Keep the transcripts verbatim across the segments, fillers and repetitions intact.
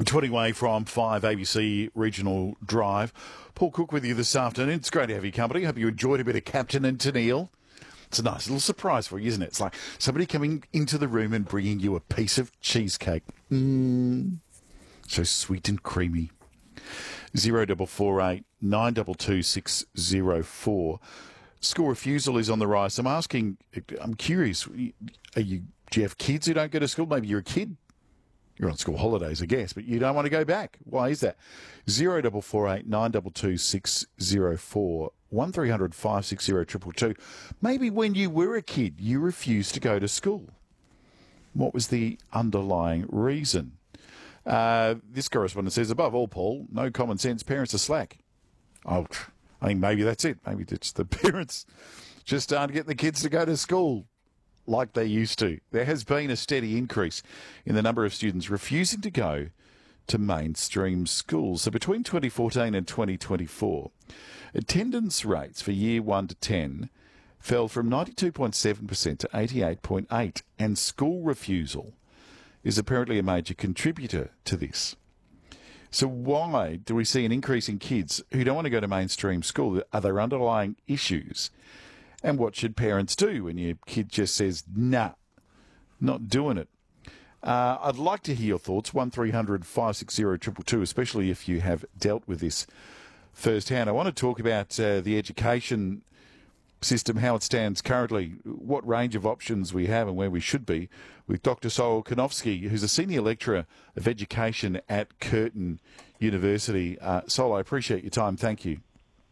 twenty away from five A B C Regional Drive. Paul Cook with you this afternoon. It's great to have your company. Hope you enjoyed a bit of Captain and Tennille. It's a nice little surprise for you, isn't it? It's like somebody coming into the room and bringing you a piece of cheesecake. Mmm. So sweet and creamy. Zero double four eight nine double two six zero four. School refusal is on the rise. I'm asking, I'm curious, are you, do you have kids who don't go to school? Maybe you're a kid. You're on school holidays, I guess, but you don't want to go back. Why is that? Zero double four eight nine double two six zero four. One three hundred five six zero triple two. Maybe when you were a kid, you refused to go to school. What was the underlying reason? Uh, this correspondent says, above all, Paul, no common sense. Parents are slack. Oh, I think maybe that's it. Maybe it's the parents just aren't getting the kids to go to school like they used to. There has been a steady increase in the number of students refusing to go to mainstream schools. So between twenty fourteen and twenty twenty-four, attendance rates for year one to ten fell from ninety-two point seven percent to eighty-eight point eight percent, and school refusal is apparently a major contributor to this. So why do we see an increase in kids who don't want to go to mainstream school? Are there underlying issues? And what should parents do when your kid just says, nah, not doing it? Uh, I'd like to hear your thoughts, one three hundred five six zero two two two, especially if you have dealt with this firsthand. I want to talk about uh, the education system, how it stands currently, what range of options we have and where we should be, with Doctor Sol Konofsky, who's a Senior Lecturer of Education at Curtin University. Uh, Sol, I appreciate your time. Thank you.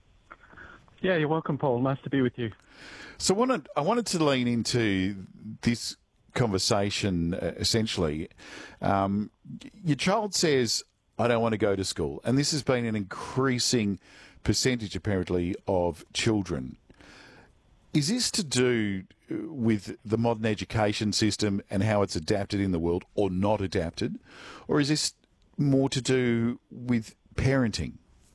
Yeah, you're welcome, Paul. Nice to be with you. So I wanted, I wanted to lean into this conversation, uh, essentially. Um, your child says, I don't want to go to school. And this has been an increasing percentage, apparently, of children. Is this to do with the modern education system and how it's adapted in the world or not adapted? Or is this more to do with parenting?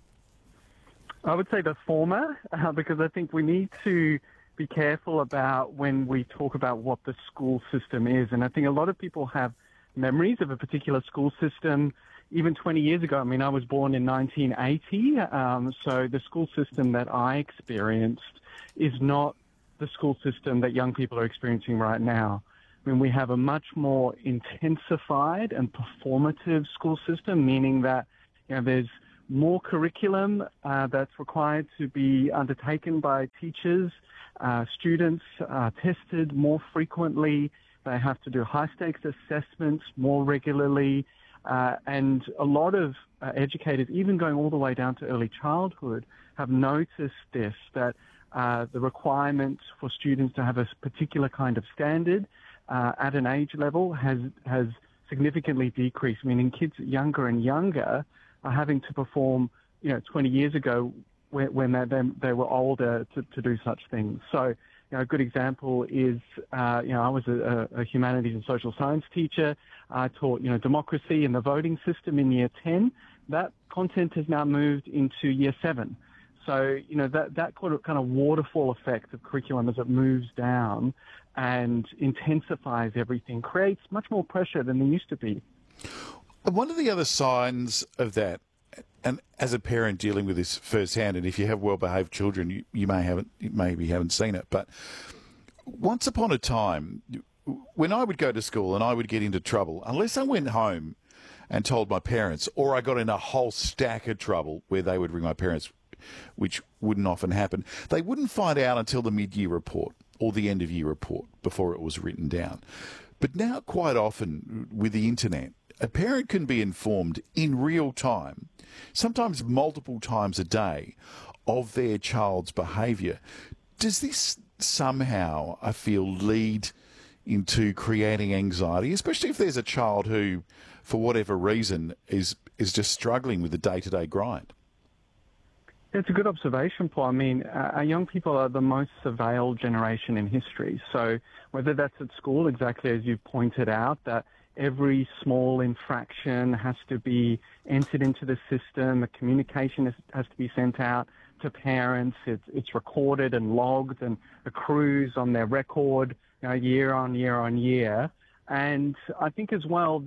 I would say the former, uh, because I think we need to be careful about when we talk about what the school system is. And I think a lot of people have memories of a particular school system even twenty years ago. I mean, I was born in nineteen eighty, um, so the school system that I experienced is not the school system that young people are experiencing right now. I mean, we have a much more intensified and performative school system, meaning that, you know, there's more curriculum uh, that's required to be undertaken by teachers. Uh, students are tested more frequently. They have to do high-stakes assessments more regularly. Uh, and a lot of uh, educators, even going all the way down to early childhood, have noticed this, that uh, the requirement for students to have a particular kind of standard uh, at an age level has has significantly decreased, meaning kids younger and younger are having to perform, you know, twenty years ago when, when they, they, they were older to, to do such things. So, you know, a good example is, uh, you know, I was a, a humanities and social science teacher. I taught, you know, democracy and the voting system in year ten. That content has now moved into year seven. So, you know, that, that kind of waterfall effect of curriculum as it moves down and intensifies everything creates much more pressure than there used to be. One of the other signs of that, and as a parent dealing with this firsthand, and if you have well-behaved children, you, you may haven't, you maybe haven't seen it, but once upon a time, when I would go to school and I would get into trouble, unless I went home and told my parents, or I got in a whole stack of trouble where they would ring my parents, which wouldn't often happen, they wouldn't find out until the mid-year report or the end-of-year report before it was written down. But now, quite often, with the internet, a parent can be informed in real time, sometimes multiple times a day, of their child's behaviour. Does this somehow, I feel, lead into creating anxiety, especially if there's a child who, for whatever reason, is is just struggling with the day-to-day grind? It's a good observation, Paul. I mean, uh, our young people are the most surveilled generation in history. So whether that's at school, exactly as you've pointed out, that every small infraction has to be entered into the system, a communication is, has to be sent out to parents, it's, it's recorded and logged and accrues on their record, you know, year on year on year. And I think as well that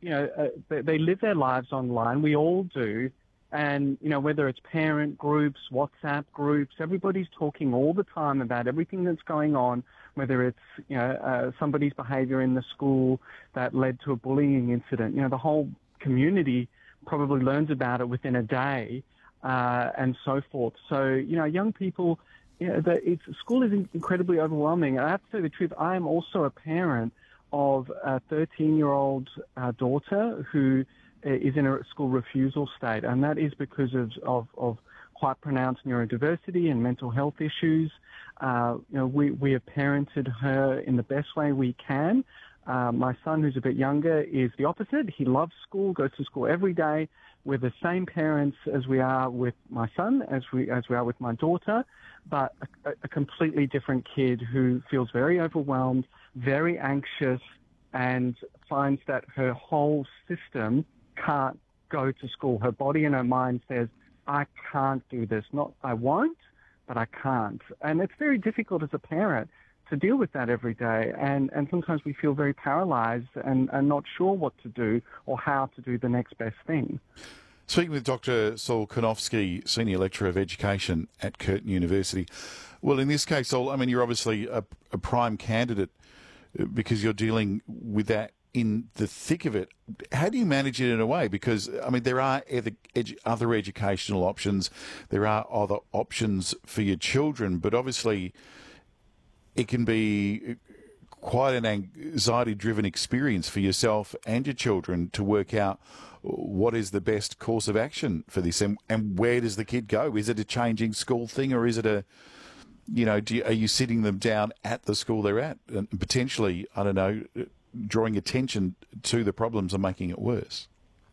you know, uh, they, they live their lives online. We all do. And, you know, whether it's parent groups, WhatsApp groups, everybody's talking all the time about everything that's going on, whether it's, you know, uh, somebody's behavior in the school that led to a bullying incident. You know, the whole community probably learns about it within a day, uh, and so forth. So, you know, young people, you know, the, it's, school is incredibly overwhelming. I have to say the truth, I am also a parent of a thirteen-year-old uh, daughter who is in a school refusal state, and that is because of, of, of quite pronounced neurodiversity and mental health issues. Uh, you know, we, we have parented her in the best way we can. Uh, my son, who's a bit younger, is the opposite. He loves school, goes to school every day. We're the same parents as we are with my son, as we as we are with my daughter, but a, a completely different kid who feels very overwhelmed, very anxious, and finds that her whole system can't go to school. Her body and her mind says, I can't do this. Not I won't, but I can't. And it's very difficult as a parent to deal with that every day. And, and sometimes we feel very paralyzed and, and not sure what to do or how to do the next best thing. Speaking with Doctor Saul Konofsky, Senior Lecturer of Education at Curtin University. Well, in this case, Saul, I mean, you're obviously a, a prime candidate because you're dealing with that in the thick of it. How do you manage it in a way? Because, I mean, there are other, edu- other educational options. There are other options for your children, but obviously it can be quite an anxiety-driven experience for yourself and your children to work out what is the best course of action for this, and, and where does the kid go? Is it a changing school thing, or is it a, you know, do you, are you sitting them down at the school they're at and potentially, I don't know, drawing attention to the problems and making it worse?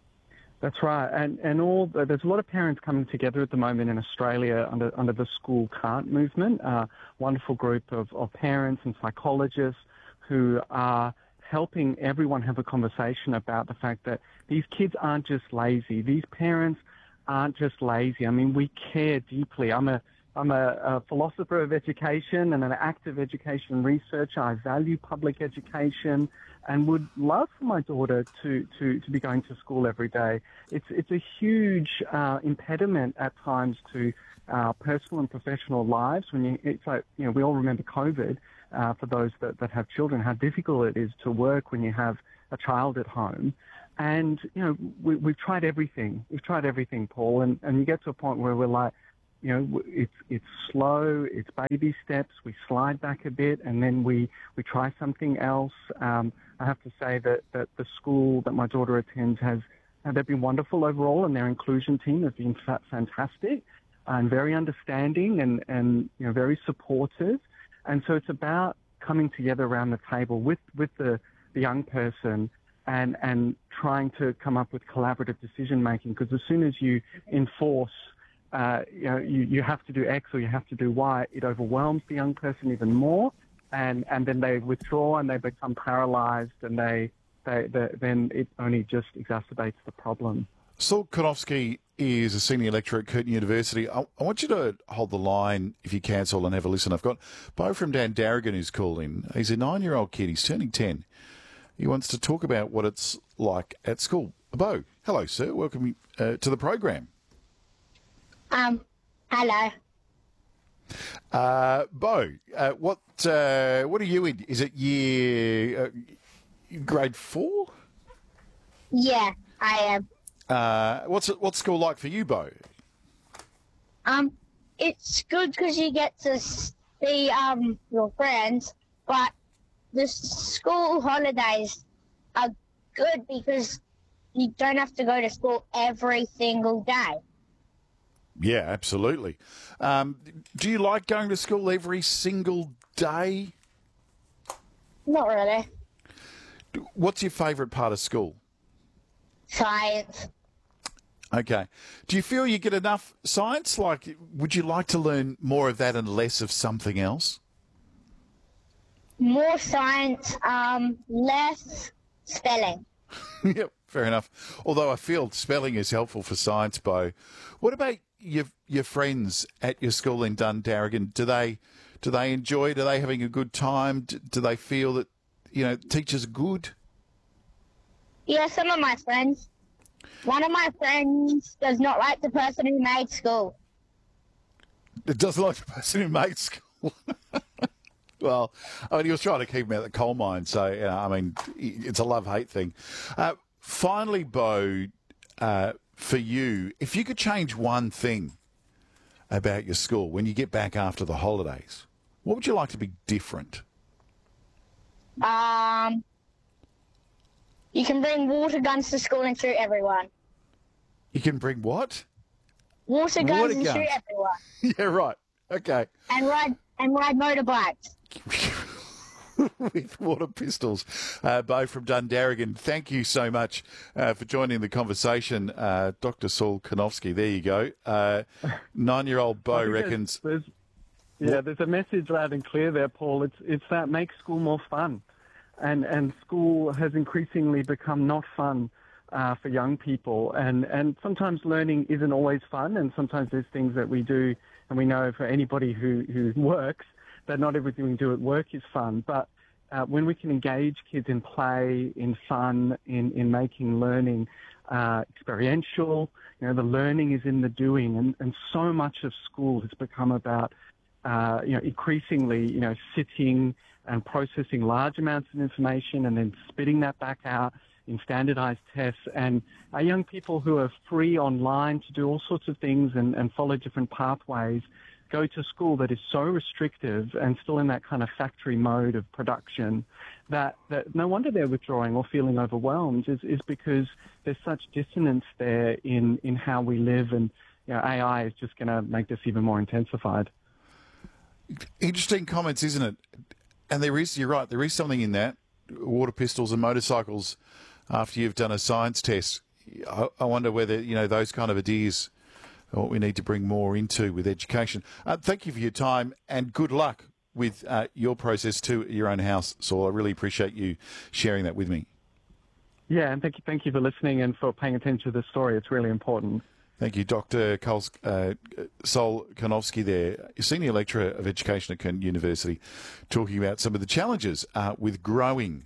That's right, and and all there's a lot of parents coming together at the moment in Australia under under the School Can't movement. A uh, wonderful group of, of parents and psychologists who are helping everyone have a conversation about the fact that these kids aren't just lazy. These parents aren't just lazy. I mean, we care deeply. I'm a I'm a, a philosopher of education and an active education researcher. I value public education and would love for my daughter to, to, to be going to school every day. It's it's a huge uh, impediment at times to our personal and professional lives. When you, it's like, you know, we all remember COVID. Uh, for those that, that have children, how difficult it is to work when you have a child at home. And, you know, we, we've tried everything. We've tried everything, Paul, and, and you get to a point where we're like, you know, it's it's slow, it's baby steps, we slide back a bit, and then we, we try something else. Um, I have to say that, that the school that my daughter attends has, uh, they've been wonderful overall, and their inclusion team has been fa- fantastic and very understanding and, and, you know, very supportive. And so it's about coming together around the table with, with the, the young person and, and trying to come up with collaborative decision making, because as soon as you enforce, uh, you know, you, you have to do X or you have to do Y, it overwhelms the young person even more, and, and then they withdraw and they become paralyzed, and they, they, they then it only just exacerbates the problem. Saul Konofsky is a senior lecturer at Curtin University. I, I want you to hold the line, if you can, Saul, and have a listen. I've got Bo from Dan Darrigan who's called in. He's a nine-year-old kid. He's turning ten. He wants to talk about what it's like at school. Bo, hello, sir. Welcome uh, to the program. Um, hello. Uh, Bo, uh, what uh, what are you in? Is it year uh, grade four? Yeah, I am. Uh, what's it, what's school like for you, Bo? Um, it's good because you get to see um your friends, but the school holidays are good because you don't have to go to school every single day. Yeah, absolutely. Um, do you like going to school every single day? Not really. What's your favourite part of school? Science. Okay. Do you feel you get enough science? Like, would you like to learn more of that and less of something else? More science, um, less spelling. Yep, fair enough. Although I feel spelling is helpful for science, Bo. What about your your friends at your school in Dundarrigan? Do they do they enjoy? Do they having a good time? Do, do they feel that, you know, teachers are good? Yeah, some of my friends. One of my friends does not like the person who made school. It doesn't like the person who made school. Well, I mean, he was trying to keep him out of the coal mine, so, you know, I mean, it's a love-hate thing. Uh, finally, Bo, uh, for you, if you could change one thing about your school when you get back after the holidays, what would you like to be different? Um, you can bring water guns to school and shoot everyone. You can bring what? Water guns Water and guns. shoot everyone. Yeah, right. Okay. And ride and ride motorbikes. With water pistols. Uh, Bo from Dundaragan, thank you so much uh, for joining the conversation. Uh, Doctor Saul Konofsky, there you go. Uh, nine-year-old Bo I think reckons... There's, there's, yeah, there's a message loud and clear there, Paul. It's it's that make school more fun. And and school has increasingly become not fun uh, for young people. And, and sometimes learning isn't always fun, and sometimes there's things that we do, and we know for anybody who, who works, that not everything we do at work is fun. But uh, when we can engage kids in play, in fun, in, in making learning uh, experiential, you know, the learning is in the doing. And, and so much of school has become about, uh, you know, increasingly, you know, sitting and processing large amounts of information and then spitting that back out in standardized tests. And our young people who are free online to do all sorts of things and, and follow different pathways go to school that is so restrictive and still in that kind of factory mode of production that, that no wonder they're withdrawing or feeling overwhelmed is, is because there's such dissonance there in, in how we live, and you know, A I is just going to make this even more intensified. Interesting comments, isn't it? And there is, you're right, there is something in that. Water pistols and motorcycles after you've done a science test. I, I wonder whether, you know, those kind of ideas are what we need to bring more into with education. Uh, thank you for your time and good luck with uh, your process too at your own house, Saul. I really appreciate you sharing that with me. Yeah, and thank you, thank you for listening and for paying attention to the story. It's really important. Thank you, Doctor Coles, uh, Sol Konofsky there, Senior Lecturer of Education at Curtin University, talking about some of the challenges uh, with growing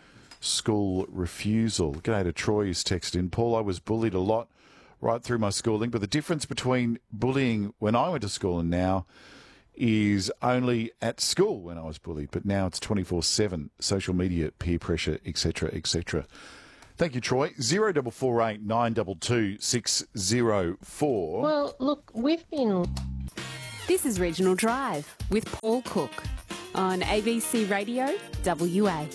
school refusal. G'day to Troy who's texted in. Paul, I was bullied a lot right through my schooling, but the difference between bullying when I went to school and now is only at school when I was bullied, but now it's twenty-four seven, social media, peer pressure, et cetera, et cetera. Thank you, Troy. Zero double four eight nine double two six zero four. Well, look, we've been... This is Regional Drive with Paul Cook on A B C Radio W A.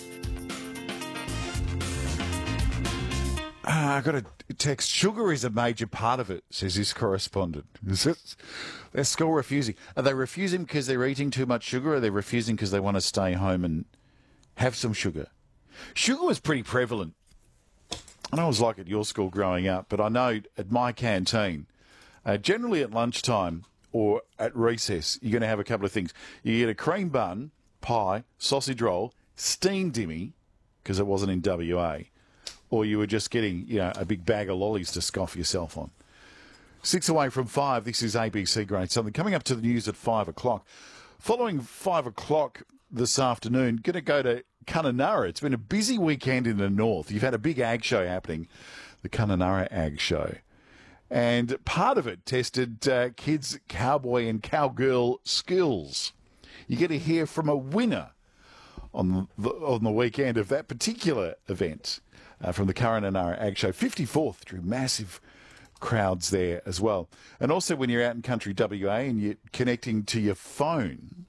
Ah, I got a text. Sugar is a major part of it, says this correspondent. They're school refusing. Are they refusing because they're eating too much sugar, or are they refusing because they want to stay home and have some sugar? Sugar was pretty prevalent. I know it was like at your school growing up, but I know at my canteen, uh, generally at lunchtime or at recess, you're going to have a couple of things. You get a cream bun, pie, sausage roll, steamed dimmy, because it wasn't in W A, or you were just getting, you know, a big bag of lollies to scoff yourself on. Six away from five, this is A B C Grade Something. Coming up to the news at five o'clock. Following five o'clock this afternoon, going to go to Kununurra. It's been a busy weekend in the north. You've had a big ag show happening, the Kununurra Ag Show. And part of it tested uh, kids' cowboy and cowgirl skills. You get to hear from a winner on the, on the weekend of that particular event uh, from the Kununurra Ag Show. fifty-fourth drew massive crowds there as well. And also when you're out in country W A and you're connecting to your phone,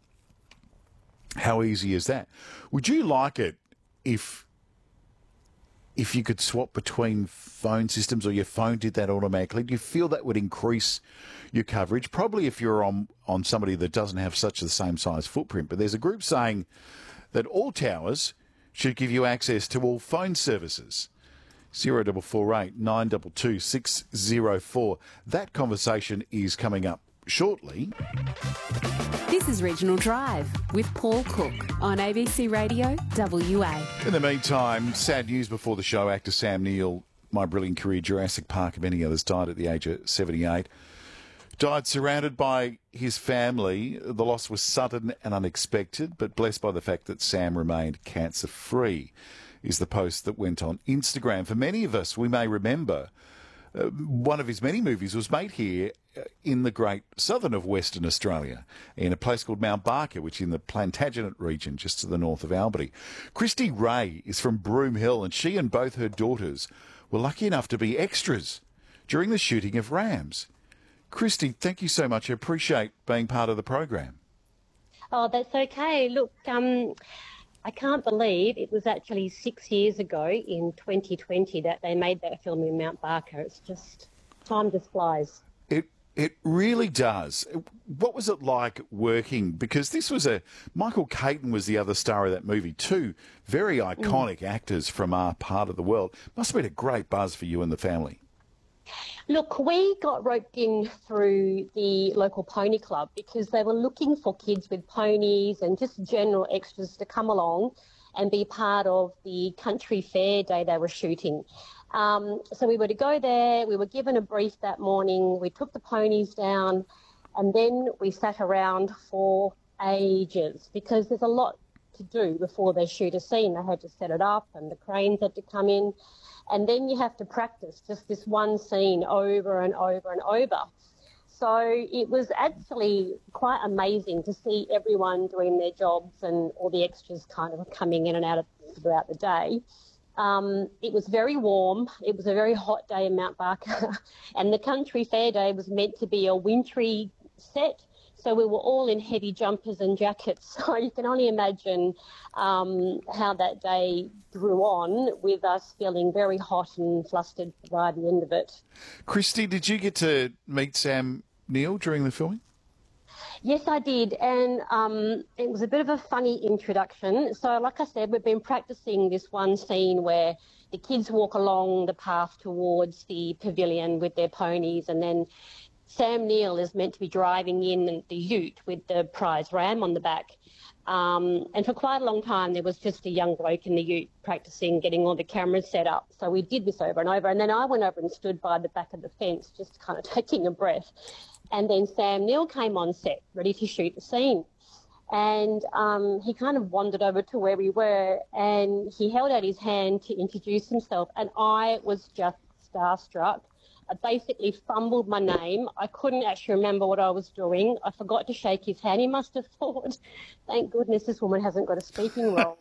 how easy is that? Would you like it if if you could swap between phone systems, or your phone did that automatically? Do you feel that would increase your coverage? Probably if you're on, on somebody that doesn't have such the same size footprint. But there's a group saying that all towers should give you access to all phone services. Zero double four eight nine double two six zero four. That conversation is coming up shortly. This is Regional Drive with Paul Cook on A B C Radio W A. In the meantime, sad news before the show. Actor Sam Neill, My Brilliant Career, Jurassic Park and many others, died at the age of seventy-eight. Died surrounded by his family. The loss was sudden and unexpected, but blessed by the fact that Sam remained cancer-free. is the post that went on Instagram. For many of us, we may remember uh, one of his many movies was made here in the great southern of Western Australia, in a place called Mount Barker, which is in the Plantagenet region, just to the north of Albany. Christy Ray is from Broome Hill, and she and both her daughters were lucky enough to be extras during the shooting of Rams. Christy, thank you so much. I appreciate being part of the program. Oh, that's okay. Look, um, I can't believe it was actually six years ago in twenty twenty that they made that film in Mount Barker. It's just, time just flies. It It really does. What was it like working? Because this was a... Michael Caton was the other star of that movie. Two very iconic mm. actors from our part of the world. Must have been a great buzz for you and the family. Look, we got roped in through the local pony club because they were looking for kids with ponies and just general extras to come along and be part of the country fair day they were shooting. Um, so we were to go there, we were given a brief that morning, we took the ponies down, and then we sat around for ages because there's a lot to do before they shoot a scene. They had to set it up and the cranes had to come in, and then you have to practice just this one scene over and over and over. So it was actually quite amazing to see everyone doing their jobs and all the extras kind of coming in and out of throughout the day. Um, it was very warm. It was a very hot day in Mount Barker, and the country fair day was meant to be a wintry set. So we were all in heavy jumpers and jackets. So you can only imagine um, how that day grew on with us feeling very hot and flustered by the end of it. Christy, did you get to meet Sam Neill during the filming? Yes, I did, and um, it was a bit of a funny introduction. So, like I said, we've been practicing this one scene where the kids walk along the path towards the pavilion with their ponies, and then Sam Neill is meant to be driving in the ute with the prize ram on the back. Um, and for quite a long time, there was just a young bloke in the ute practicing getting all the cameras set up. So we did this over and over, and then I went over and stood by the back of the fence, just kind of taking a breath. And then Sam Neill came on set, ready to shoot the scene. And um, he kind of wandered over to where we were, and he held out his hand to introduce himself. And I was just starstruck. I basically fumbled my name. I couldn't actually remember what I was doing. I forgot to shake his hand. He must have thought, thank goodness this woman hasn't got a speaking role.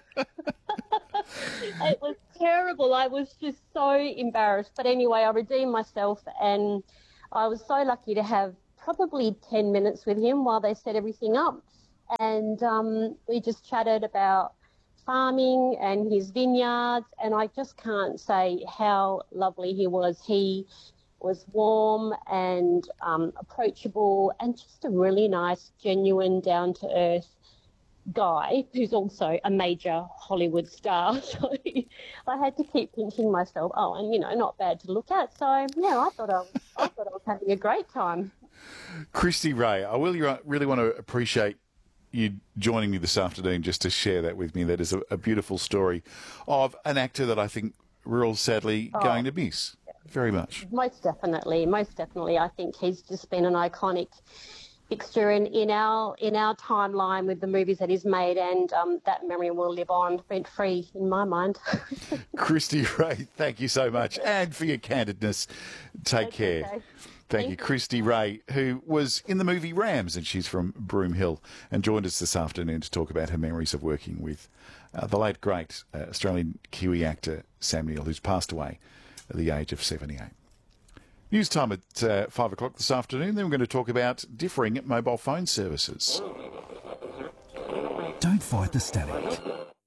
It was terrible. I was just so embarrassed. But anyway, I redeemed myself, and I was so lucky to have probably ten minutes with him while they set everything up. And um, we just chatted about farming and his vineyards, and I just can't say how lovely he was. He was warm and um, approachable and just a really nice, genuine, down-to-earth guy who's also a major Hollywood star. So I had to keep pinching myself. Oh, and, you know, not bad to look at. So, yeah, I thought I was, I thought I was having a great time. Christy Ray, I really, really want to appreciate you joining me this afternoon just to share that with me. That is a, a beautiful story of an actor that I think we're all sadly oh, going to miss very much. Most definitely, most definitely. I think he's just been an iconic fixture in, in our in our timeline with the movies that he's made, and um, that memory will live on rent-free in my mind. Christy Ray, thank you so much, and for your candidness. Take That's care. Okay. Thank, Thank you. Christy Ray, who was in the movie Rams, and she's from Broome Hill, and joined us this afternoon to talk about her memories of working with uh, the late, great uh, Australian Kiwi actor Sam Neill, who's passed away at the age of seventy-eight. News time at uh, five o'clock this afternoon. Then we're going to talk about differing mobile phone services. Don't fight the static.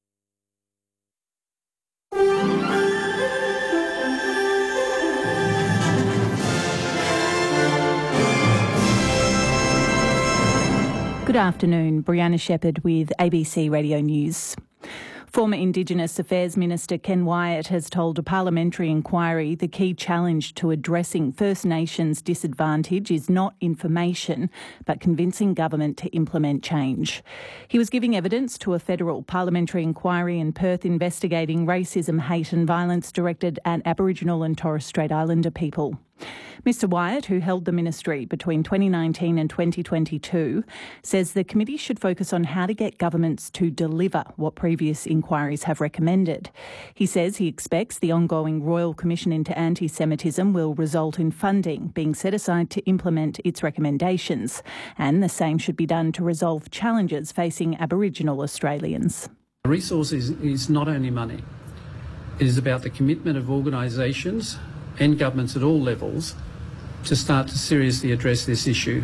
Good afternoon, Brianna Shepherd with A B C Radio News. Former Indigenous Affairs Minister Ken Wyatt has told a parliamentary inquiry the key challenge to addressing First Nations disadvantage is not information, but convincing government to implement change. He was giving evidence to a federal parliamentary inquiry in Perth investigating racism, hate and violence directed at Aboriginal and Torres Strait Islander people. Mister Wyatt, who held the ministry between twenty nineteen and twenty twenty-two, says the committee should focus on how to get governments to deliver what previous inquiries have recommended. He says he expects the ongoing Royal Commission into Anti-Semitism will result in funding being set aside to implement its recommendations, and the same should be done to resolve challenges facing Aboriginal Australians. The resource is, is not only money. It is about the commitment of organisations and governments at all levels to start to seriously address this issue.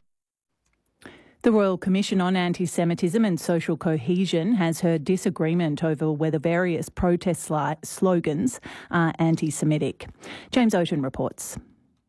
The Royal Commission on Anti-Semitism and Social Cohesion has heard disagreement over whether various protest sli- slogans are anti-Semitic. James Ocean reports.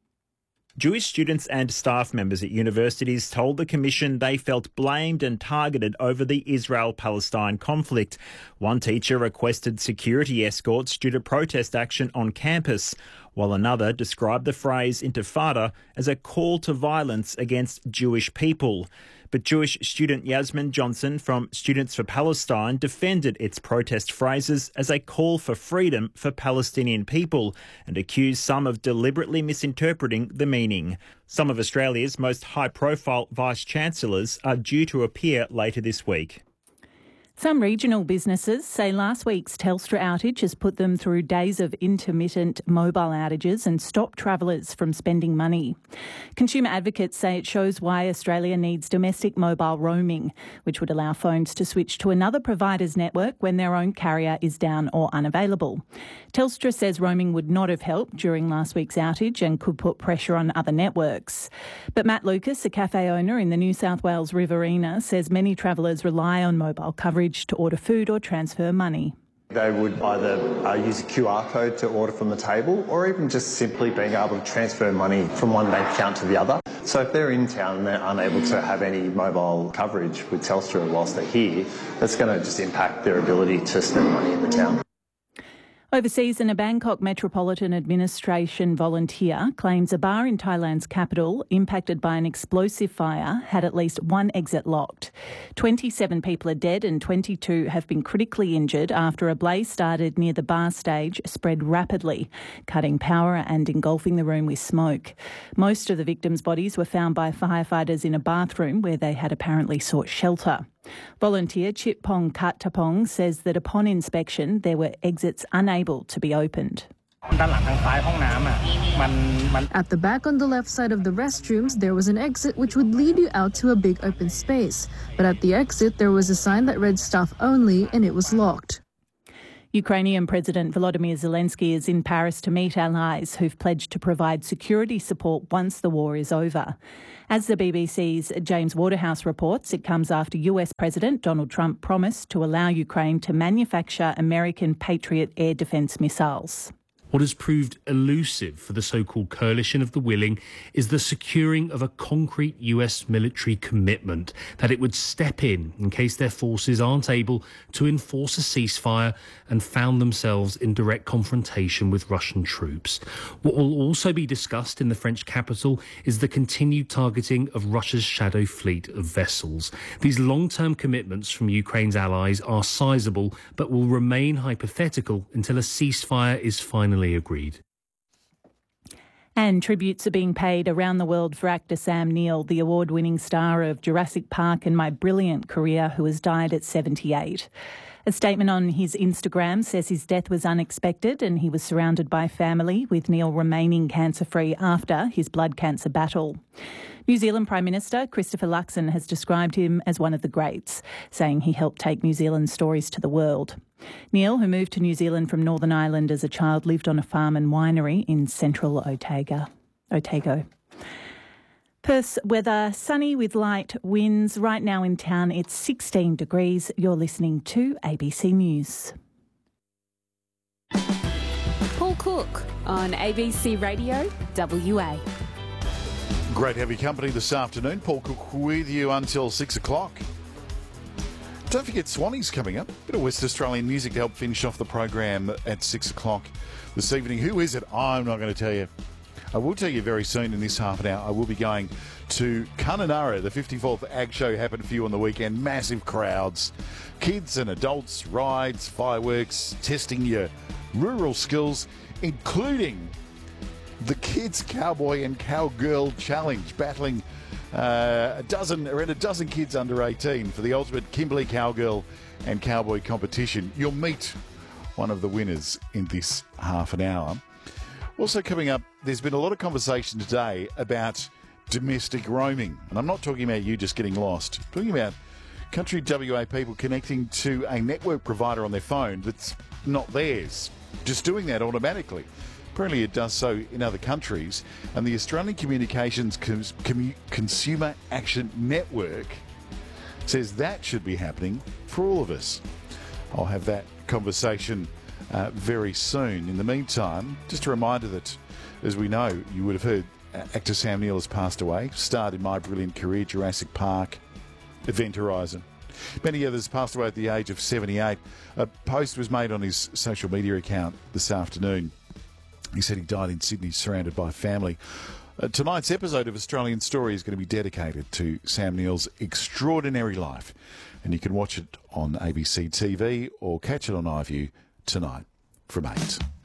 Jewish students and staff members at universities told the Commission they felt blamed and targeted over the Israel-Palestine conflict. One teacher requested security escorts due to protest action on campus, while another described the phrase intifada as a call to violence against Jewish people. But Jewish student Yasmin Johnson from Students for Palestine defended its protest phrases as a call for freedom for Palestinian people and accused some of deliberately misinterpreting the meaning. Some of Australia's most high-profile vice-chancellors are due to appear later this week. Some regional businesses say last week's Telstra outage has put them through days of intermittent mobile outages and stopped travellers from spending money. Consumer advocates say it shows why Australia needs domestic mobile roaming, which would allow phones to switch to another provider's network when their own carrier is down or unavailable. Telstra says roaming would not have helped during last week's outage and could put pressure on other networks. But Matt Lucas, a cafe owner in the New South Wales Riverina, says many travellers rely on mobile coverage to order food or transfer money. They would either uh, use a Q R code to order from the table or even just simply being able to transfer money from one bank account to the other. So if they're in town and they're unable to have any mobile coverage with Telstra whilst they're here, that's going to just impact their ability to spend money in the town. Overseas, and a Bangkok Metropolitan Administration volunteer claims a bar in Thailand's capital, impacted by an explosive fire, had at least one exit locked. twenty-seven people are dead and twenty-two have been critically injured after a blaze started near the bar stage, spread rapidly, cutting power and engulfing the room with smoke. Most of the victims' bodies were found by firefighters in a bathroom where they had apparently sought shelter. Volunteer Chitpong Kattapong says that upon inspection there were exits unable to be opened. At the back on the left side of the restrooms, there was an exit which would lead you out to a big open space. But at the exit, there was a sign that read staff only and it was locked. Ukrainian President Volodymyr Zelensky is in Paris to meet allies who've pledged to provide security support once the war is over. As the B B C's James Waterhouse reports, it comes after U S President Donald Trump promised to allow Ukraine to manufacture American Patriot air defence missiles. What has proved elusive for the so-called coalition of the willing is the securing of a concrete U S military commitment that it would step in in case their forces aren't able to enforce a ceasefire and found themselves in direct confrontation with Russian troops. What will also be discussed in the French capital is the continued targeting of Russia's shadow fleet of vessels. These long-term commitments from Ukraine's allies are sizable but will remain hypothetical until a ceasefire is finally agreed. And tributes are being paid around the world for actor Sam Neill, the award-winning star of Jurassic Park and My Brilliant Career, who has died at seventy-eight. A statement on his Instagram says his death was unexpected and he was surrounded by family, with Neill remaining cancer-free after his blood cancer battle. New Zealand Prime Minister Christopher Luxon has described him as one of the greats, saying he helped take New Zealand's stories to the world. Neill, who moved to New Zealand from Northern Ireland as a child, lived on a farm and winery in central Otago. Otago. Perth's weather, sunny with light winds. Right now in town it's sixteen degrees. You're listening to A B C News. Paul Cook on A B C Radio W A. Great to have your company this afternoon. Paul Cook with you until six o'clock. Don't forget Swanee's coming up. Bit of West Australian music to help finish off the program at six o'clock this evening. Who is it? I'm not going to tell you. I will tell you very soon in this half an hour. I will be going to Kununurra. The fifty-fourth Ag Show happened for you on the weekend. Massive crowds. Kids and adults, rides, fireworks, testing your rural skills, including the Kids Cowboy and Cowgirl Challenge, battling uh, a dozen, around a dozen kids under eighteen for the ultimate Kimberley Cowgirl and Cowboy competition. You'll meet one of the winners in this half an hour. Also coming up, there's been a lot of conversation today about domestic roaming. And I'm not talking about you just getting lost. I'm talking about country W A people connecting to a network provider on their phone that's not theirs, just doing that automatically. Apparently it does so in other countries. And the Australian Communications Cons- Commu- Consumer Action Network says that should be happening for all of us. I'll have that conversation uh, very soon. In the meantime, just a reminder that, as we know, you would have heard uh, actor Sam Neill has passed away, starred in My Brilliant Career, Jurassic Park, Event Horizon. Many others passed away at the age of seventy-eight. A post was made on his social media account this afternoon. He said he died in Sydney surrounded by family. Uh, tonight's episode of Australian Story is going to be dedicated to Sam Neill's extraordinary life, and you can watch it on A B C T V or catch it on iView tonight from eight.